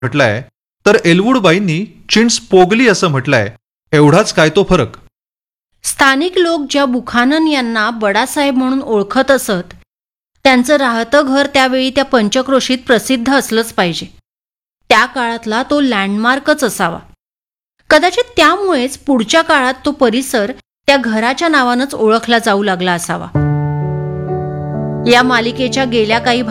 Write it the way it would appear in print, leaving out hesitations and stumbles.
म्हटलंय तर एलवूडबाईंनी चिंच पोगली असं म्हटलंय. एवढाच काय तो फरक. स्थानिक लोक ज्या बुखानन यांना बडासाहेब म्हणून ओळखत असत त्यांचं राहतं घर त्यावेळी त्या पंचक्रोशीत प्रसिद्ध असलंच पाहिजे. त्या काळातला तो लँडमार्कच असावा. कदाचित त्यामुळेच पुढच्या काळात तो परिसर त्या घराच्या नावानंच ओळखला जाऊ लागला असावा. या मालिकेच्या गेल्या काही